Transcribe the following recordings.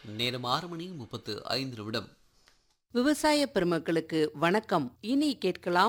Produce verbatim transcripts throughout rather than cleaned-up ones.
நேரம் ஆறு மணி முப்பத்து ஐந்து நிமிடம். விவசாய பெருமக்களுக்கு வணக்கம். இனி கேட்கலாம்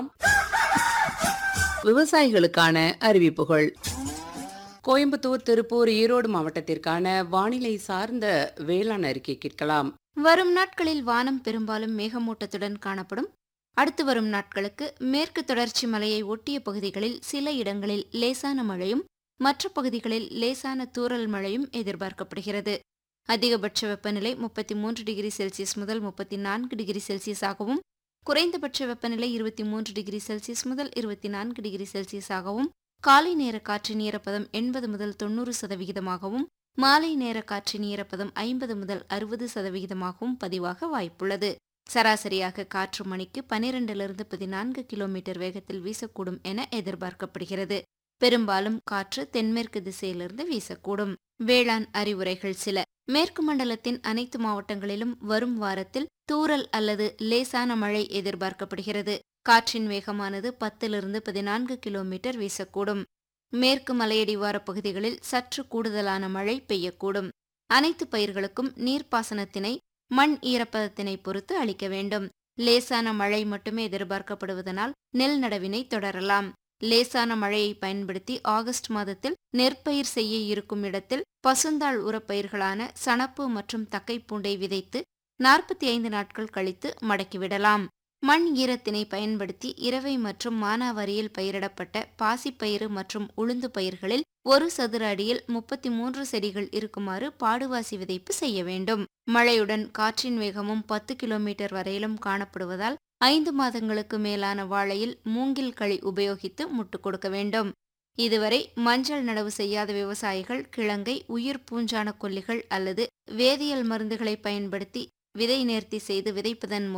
விவசாயிகளுக்கான அறிவிப்புகள். கோயம்புத்தூர், திருப்பூர், ஈரோடு மாவட்டத்திற்கான வானிலை சார்ந்த வேளாண் அறிக்கை கேட்கலாம். வரும் நாட்களில் வானம் பெரும்பாலும் மேகமூட்டத்துடன் காணப்படும். அடுத்து வரும் நாட்களுக்கு மேற்கு தொடர்ச்சி மலையை ஒட்டிய பகுதிகளில் சில இடங்களில் லேசான மழையும் மற்ற பகுதிகளில் லேசான தூறல் மழையும் எதிர்பார்க்கப்படுகிறது. அதிகபட்ச வெப்பநிலை முப்பத்தி மூன்று டிகிரி செல்சியஸ் முதல் முப்பத்தி நான்கு டிகிரி செல்சியஸ் ஆகவும், குறைந்தபட்ச வெப்பநிலை இருபத்தி மூன்று டிகிரி செல்சியஸ் முதல் இருபத்தி நான்கு டிகிரி செல்சியஸ் ஆகவும், காலை நேர காற்றின் ஈரப்பதம் எண்பது முதல் தொன்னூறு சதவிகிதமாகவும், மாலை நேர காற்றின் ஈரப்பதம் ஐம்பது முதல் அறுபது சதவிகிதமாகவும் பதிவாக வாய்ப்புள்ளது. சராசரியாக காற்று மணிக்கு பனிரெண்டிலிருந்து பதினான்கு கிலோமீட்டர் வேகத்தில் வீசக்கூடும் என எதிர்பார்க்கப்படுகிறது. பெரும்பாலும் காற்று தென்மேற்கு திசையிலிருந்து வீசக்கூடும். வேளாண் அறிவுரைகள் சில. மேற்கு மண்டலத்தின் அனைத்து மாவட்டங்களிலும் வரும் வாரத்தில் தூறல் அல்லது லேசான மழை எதிர்பார்க்கப்படுகிறது. காற்றின் வேகமானது பத்திலிருந்து பதினான்கு கிலோமீட்டர் வீசக்கூடும். மேற்கு மலையடிவார பகுதிகளில் சற்று கூடுதலான மழை பெய்யக்கூடும். அனைத்து பயிர்களுக்கும் நீர்ப்பாசனத்தினை மண் ஈரப்பதத்தினை பொறுத்து அளிக்க வேண்டும். லேசான மழை மட்டுமே எதிர்பார்க்கப்படுவதனால் நெல் நடவினை தொடரலாம். லேசான மழையை பயன்படுத்தி ஆகஸ்ட் மாதத்தில் நெற்பயிர் செய்ய இருக்கும் இடத்தில் பசுந்தாள் உரப்பயிர்களான சணப்பு மற்றும் தக்கைப்பூண்டை விதைத்து நாற்பத்தி ஐந்து நாட்கள் கழித்து மடக்கிவிடலாம். மண் ஈரத்தினை பயன்படுத்தி இரவை மற்றும் மானாவாரியில் பயிரிடப்பட்ட பாசிப்பயிறு மற்றும் உளுந்து பயிர்களில் ஒரு சதுர அடியில் முப்பத்தி மூன்று செடிகள் இருக்குமாறு பாடுவாசி விதைப்பு செய்ய வேண்டும். மழையுடன் காற்றின் வேகமும் பத்து கிலோமீட்டர் வரையிலும் காணப்படுவதால் ஐந்து மாதங்களுக்கு மேலான வாழையில் மூங்கில் களி உபயோகித்து முட்டு கொடுக்க வேண்டும். இதுவரை மஞ்சள் நடவு செய்யாத விவசாயிகள் கிழங்கை உயிர் பூஞ்சான கொல்லிகள் அல்லது வேதியியல் மருந்துகளை பயன்படுத்தி விதை நேர்த்தி செய்து விதைப்பதன்